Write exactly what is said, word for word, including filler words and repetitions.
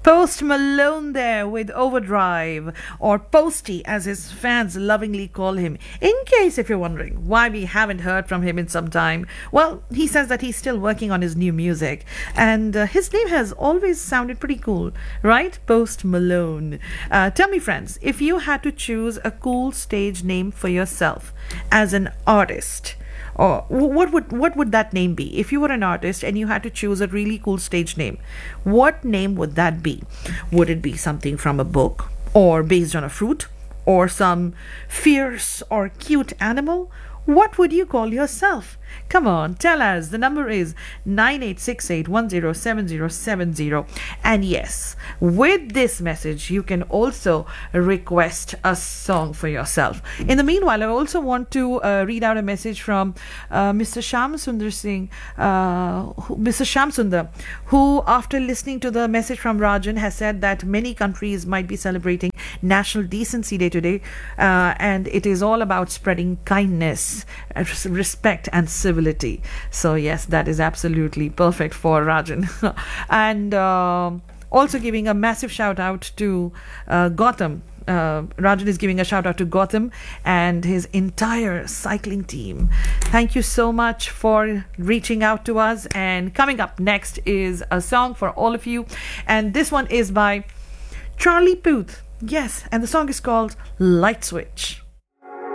Post Malone there with Overdrive, or Posty as his fans lovingly call him. In case if you're wondering why we haven't heard from him in some time, well, he says that he's still working on his new music, and uh, his name has always sounded pretty cool, right? Post Malone. Uh, tell me, friends, if you had to choose a cool stage name for yourself as an artist, or what would what would that name be? If you were an artist and you had to choose a really cool stage name, what name would that be? Would it be something from a book, or based on a fruit, or some fierce or cute animal? What would you call yourself? Come on, tell us. The number is nine eight six eight, one zero seven zero seven zero. And yes, with this message, you can also request a song for yourself. In the meanwhile, I also want to uh, read out a message from uh, Mister Sham Sundar Singh, uh, who, Mister Sham Sundar, who, after listening to the message from Rajan, has said that many countries might be celebrating National Decency Day today, uh, and it is all about spreading kindness, respect, and civility. So yes, that is absolutely perfect for Rajan. And uh, also giving a massive shout out to uh, Gotham. Uh, Rajan is giving a shout out to Gotham and his entire cycling team. Thank you so much for reaching out to us. And coming up next is a song for all of you, and this one is by Charlie Puth. Yes, and the song is called Light Switch.